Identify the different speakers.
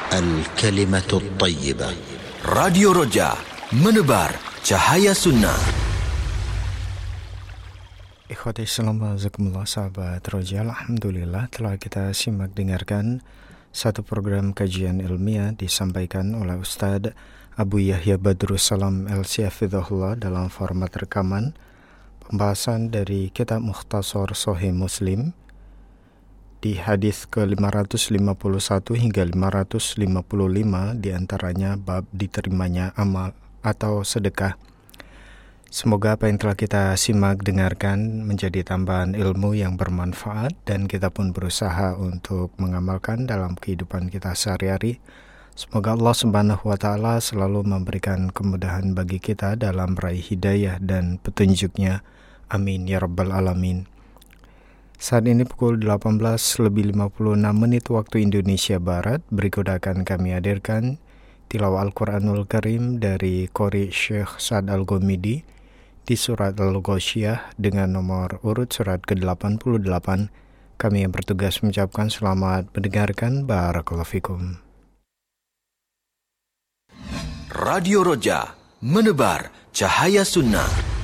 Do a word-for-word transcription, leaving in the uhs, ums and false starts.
Speaker 1: الكلمة الطيبة.
Speaker 2: Radio Roja, menebar cahaya sunnah.
Speaker 3: Ikhwati Islam, jazakumullah sahabat Roja. Alhamdulillah telah kita simak dengarkan satu program kajian ilmiah disampaikan oleh Ustadz Abu Yahya Badrussalam L C Hafizahullah dalam format rekaman pembahasan dari kitab Mukhtasar Sahih Muslim di hadis ke lima ratus lima puluh satu hingga lima ratus lima puluh lima, diantaranya bab diterimanya amal atau sedekah. Semoga apa yang telah kita simak dengarkan menjadi tambahan ilmu yang bermanfaat dan kita pun berusaha untuk mengamalkan dalam kehidupan kita sehari-hari. Semoga Allah Subhanahu wa taala selalu memberikan kemudahan bagi kita dalam meraih hidayah dan petunjuknya. Amin ya rabbal alamin. Saat ini pukul delapan belas lebih lima puluh enam menit waktu Indonesia Barat. Berikut akan kami hadirkan tilawah Al-Quranul Karim dari Qori Syekh Sa'ad Al-Ghamidi di surat Al-Ghasyiyah dengan nomor urut surat ke delapan puluh delapan. Kami yang bertugas mengucapkan selamat mendengarkan. Barakallahu fikum.
Speaker 2: Radio Roja, menebar cahaya sunnah.